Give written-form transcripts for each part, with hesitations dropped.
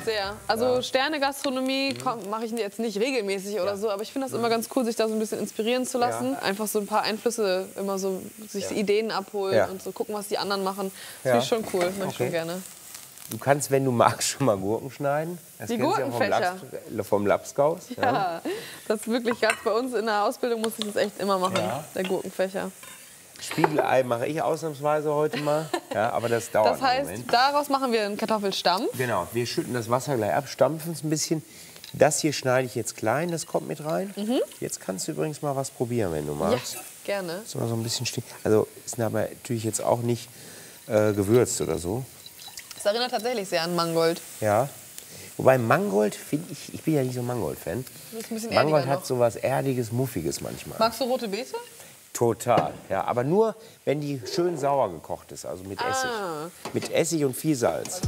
sehr. Also Sterne-Gastronomie mache ich jetzt nicht regelmäßig oder so, aber ich finde das immer ganz cool, sich da so ein bisschen inspirieren zu lassen. Einfach so ein paar Einflüsse, immer so sich Ideen abholen und so gucken, was die anderen machen. Das finde ich schon cool, mache ich schon gerne. Du kannst, wenn du magst, schon mal Gurken schneiden. Das Die kennst du Gurkenfächer. Ja vom Lapskaus. Ja, das ist wirklich ganz bei uns in der Ausbildung muss ich das echt immer machen, der Gurkenfächer. Spiegelei mache ich ausnahmsweise heute mal. Ja, aber das dauert Das heißt, einen Moment. daraus machen wir einen Kartoffelstampf. Genau, wir schütten das Wasser gleich ab, stampfen es ein bisschen. Das hier schneide ich jetzt klein, das kommt mit rein. Jetzt kannst du übrigens mal was probieren, wenn du magst. Ja, gerne. So ein bisschen also ist aber natürlich jetzt auch nicht gewürzt oder so. Das erinnert tatsächlich sehr an Mangold. Ja. Wobei Mangold, finde ich bin ja nicht so Mangold-Fan. Das ist ein bisschen Mangold erdiger hat noch. so was Erdiges, Muffiges manchmal. Magst du rote Beete? Total, ja. Aber nur, wenn die schön sauer gekocht ist, also mit Essig. Mit Essig und viel Salz.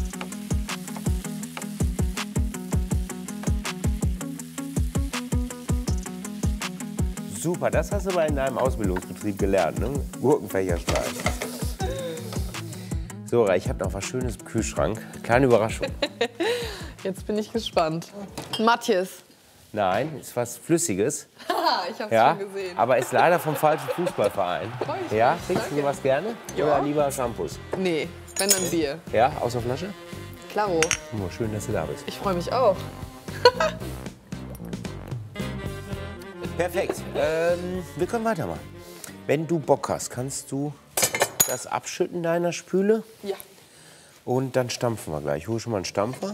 Super, das hast du mal in deinem Ausbildungsbetrieb gelernt, ne? Gurkenfächer schneiden. So, ich habe noch was Schönes im Kühlschrank. Kleine Überraschung. Jetzt bin ich gespannt. Matjes. Nein, ist was Flüssiges. Ich hab's Ja, schon gesehen. aber ist leider vom falschen Fußballverein. Ja, trinkst du sowas gerne? Ja. Oder lieber Shampoos? Nee, wenn dann Bier. Ja, aus der Flasche? Klaro. Oh, schön, dass du da bist. Ich freue mich auch. Perfekt. Wir können weitermachen. Wenn du Bock hast, kannst du das abschütten deiner Spüle. Ja. Und dann stampfen wir gleich. Hol schon mal einen Stampfer.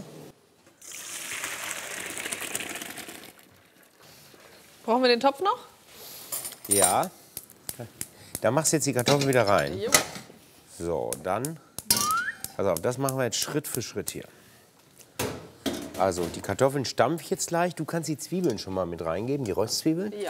Brauchen wir den Topf noch? Ja. Da machst du jetzt die Kartoffeln wieder rein. Jo. So, dann. Also das machen wir jetzt Schritt für Schritt hier. Also die Kartoffeln stampfe ich jetzt gleich. Du kannst die Zwiebeln schon mal mit reingeben, die Röstzwiebeln. Ja.